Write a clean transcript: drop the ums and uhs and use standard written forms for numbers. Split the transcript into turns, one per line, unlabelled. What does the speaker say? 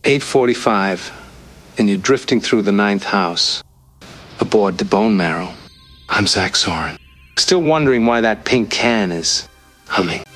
8:45, and you're drifting through the ninth house, aboard the Bone Marrow. I'm Zach Soren. Still wondering why that pink can is humming.